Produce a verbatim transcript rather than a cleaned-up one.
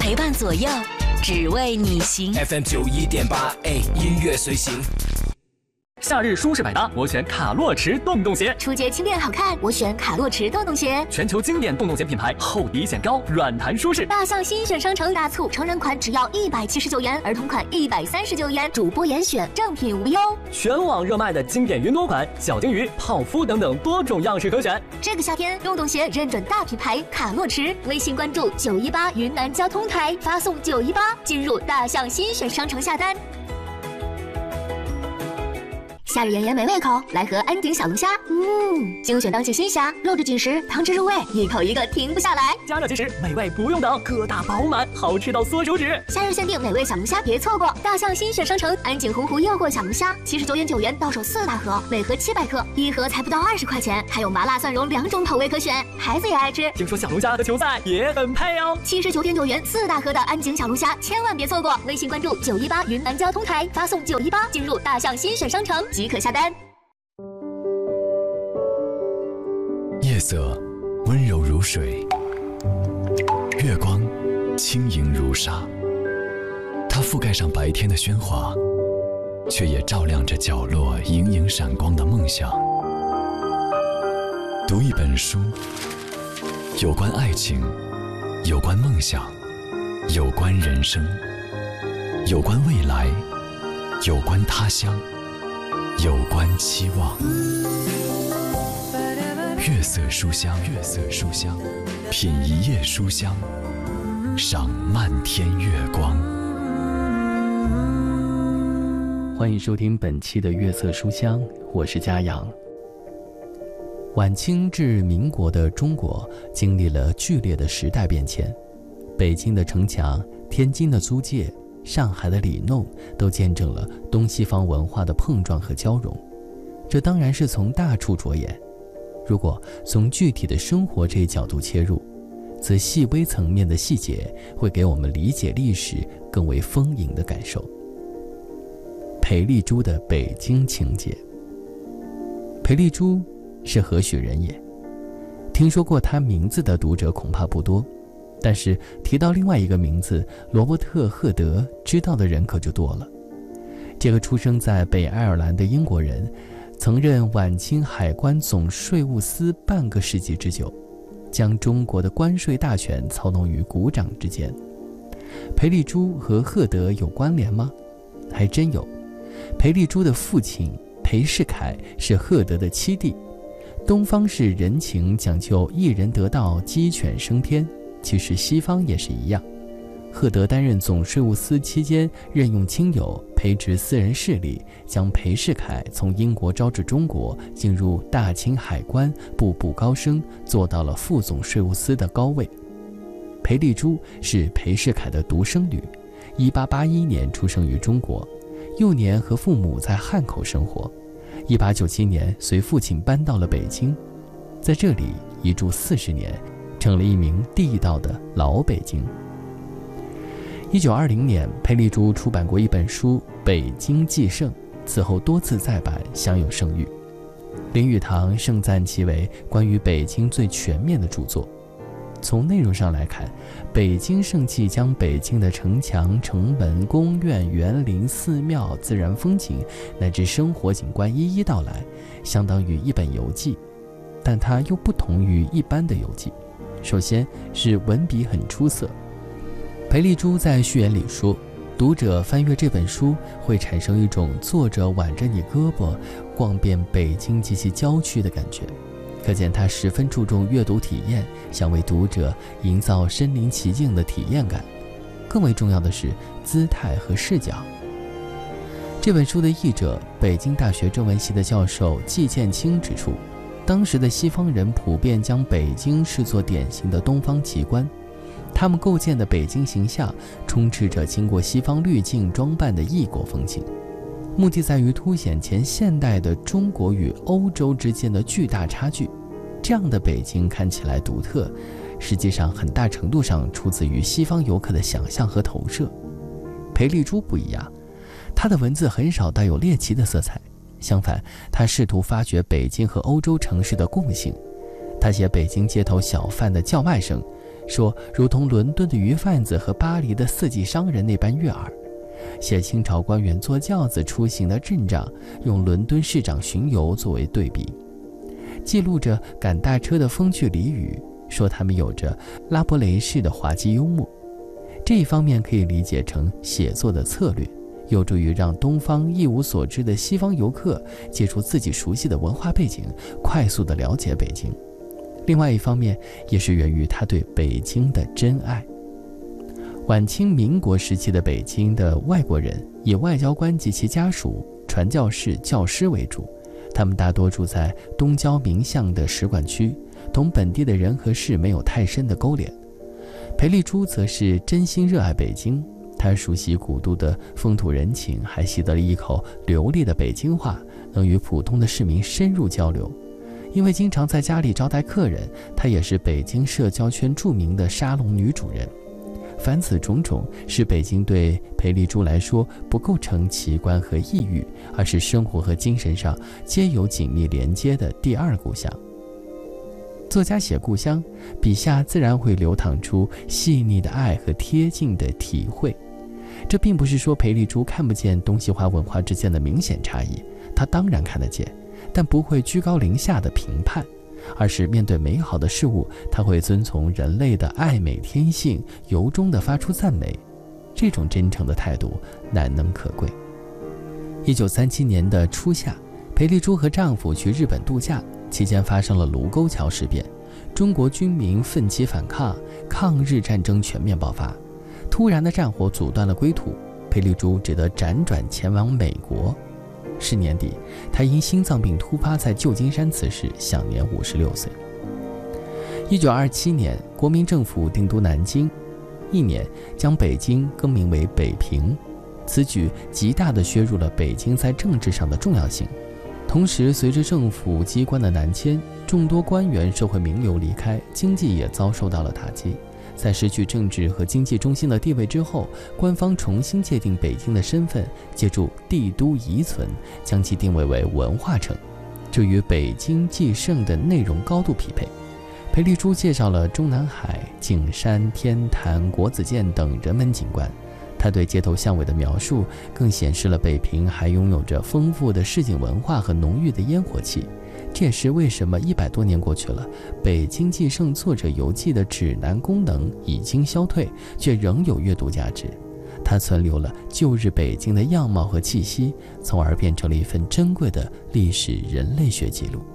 陪伴左右，只为你行。 F M 九一点八 A 音乐随行。 夏日舒适百搭，我选卡洛驰洞洞鞋。 初阶轻便好看，我选卡洛驰洞洞鞋。 全球经典洞洞鞋品牌，厚底显高，软弹舒适。 大象新选商城大促，成人款只要一百七十九元，儿童款一百三十九元，主播严选，正品无忧。 全网热卖的经典云朵款、小金鱼、泡芙等等多种样式可选。 这个夏天，洞洞鞋认准大品牌卡洛驰，微信关注九一八云南交通台，发送九一八进入大象新选商城下单。夏日炎炎美胃口，来盒安鼎小龙虾。嗯，精选当季新虾，肉质紧实，汤汁入味，一口一个停不下来。 加热即食，美味不用等，个大饱满，好吃到缩手指。 夏日限定美味小龙虾，别错过！大象新选商城安鼎洪湖诱惑小龙虾，七十九点九元到手四大盒，每盒七百克，一盒才不到二十块钱，还有麻辣蒜蓉两种口味可选，孩子也爱吃。 听说小龙虾和球赛也很配哦。 七十九点九元四大盒的安鼎小龙虾，千万别错过！微信关注九一八云南交通台，发送九一八进入大象新选商城即可下单。 夜色温柔如水，月光轻盈如纱，它覆盖上白天的喧哗，却也照亮着角落隐隐闪光的梦想。读一本书，有关爱情，有关梦想，有关人生，有关未来，有关他乡，有关期望。月色书香，月色书香，品一夜书香，赏漫天月光。 欢迎收听本期的月色书香，我是嘉阳。晚清至民国的中国经历了剧烈的时代变迁，北京的城墙、天津的租界、上海的里弄都见证了东西方文化的碰撞和交融。这当然是从大处着眼，如果从具体的生活这一角度切入，则细微层面的细节会给我们理解历史更为丰盈的感受。裴丽珠的北京情节。裴丽珠是何许人也？听说过她名字的读者恐怕不多，但是提到另外一个名字罗伯特·赫德，知道的人可就多了。这个出生在北爱尔兰的英国人，曾任晚清海关总税务司半个世纪之久，将中国的关税大权操弄于股掌之间。裴丽珠和赫德有关联吗？还真有。裴丽珠的父亲裴世凯是赫德的七弟。东方是人情讲究一人得道鸡犬升天，其实西方也是一样。赫德担任总税务司期间，任用亲友，培植私人势力，将裴世凯从英国招至中国，进入大清海关，步步高升，做到了副总税务司的高位。裴丽珠是裴世凯的独生女，一八八一年出生于中国，幼年和父母在汉口生活。一八九七年随父亲搬到了北京，在这里一住四十年，成了一名地道的老北京。一九二零年，裴丽珠出版过一本书《北京纪盛》，此后多次再版，享有盛誉。林语堂盛赞其为关于北京最全面的著作。从内容上来看，《北京盛记》将北京的城墙、城门、宫苑、园林、寺庙、自然风景乃至生活景观一一道来，相当于一本游记。但它又不同于一般的游记，首先是文笔很出色。裴丽珠在序言里说，读者翻阅这本书会产生一种作者挽着你胳膊逛遍北京及其郊区的感觉，可见他十分注重阅读体验，想为读者营造身临其境的体验感。更为重要的是姿态和视角。这本书的译者，北京大学中文系的教授季建清指出，当时的西方人普遍将北京视作典型的东方奇观，他们构建的北京形象充斥着经过西方滤镜装扮的异国风情，目的在于凸显前现代的中国与欧洲之间的巨大差距。这样的北京看起来独特，实际上很大程度上出自于西方游客的想象和投射。裴丽珠不一样，她的文字很少带有猎奇的色彩，相反，她试图发掘北京和欧洲城市的共性。她写北京街头小贩的叫卖声， 说如同伦敦的鱼贩子和巴黎的四季商人那般悦耳。写清朝官员坐轿子出行的阵仗，用伦敦市长巡游作为对比，记录着赶大车的风趣俚语，说他们有着拉伯雷式的滑稽幽默。这一方面可以理解成写作的策略，有助于让东方一无所知的西方游客借助自己熟悉的文化背景，快速地了解北京。另外一方面，也是源于他对北京的真爱。晚清民国时期的北京的外国人以外交官及其家属、传教士、教师为主，他们大多住在东郊民巷的使馆区，同本地的人和事没有太深的勾连。裴丽珠则是真心热爱北京，她熟悉古都的风土人情，还习得了一口流利的北京话，能与普通的市民深入交流。因为经常在家里招待客人，她也是北京社交圈著名的沙龙女主人。凡此种种，使北京对裴丽珠来说不构成奇观和异域，而是生活和精神上皆有紧密连接的第二故乡。作家写故乡，笔下自然会流淌出细腻的爱和贴近的体会。这并不是说裴丽珠看不见东西华文化之间的明显差异，她当然看得见，但不会居高临下的评判，而是面对美好的事物，他会遵从人类的爱美天性，由衷地发出赞美。这种真诚的态度难能可贵。一九三七年的初夏，裴丽珠和丈夫去日本度假，期间发生了卢沟桥事变，中国军民奋起反抗，抗日战争全面爆发。突然的战火阻断了归途，裴丽珠只得辗转前往美国。是年底，他因心脏病突发在旧金山辞世，享年五十六岁。一九二七年，国民政府定都南京，一年将北京更名为北平，此举极大地削弱了北京在政治上的重要性。同时，随着政府机关的南迁，众多官员、社会名流离开，经济也遭受到了打击。在失去政治和经济中心的地位之后，官方重新界定北京的身份，借助帝都遗存，将其定位为文化城，这与北京既盛的内容高度匹配。裴丽珠介绍了中南海、景山、天坛、国子监等人文景观。他对街头巷尾的描述更显示了北平还拥有着丰富的市井文化和浓郁的烟火气。这也是为什么一百多年过去了，北京既盛作者游记的指南功能已经消退，却仍有阅读价值。它存留了旧日北京的样貌和气息，从而变成了一份珍贵的历史人类学记录。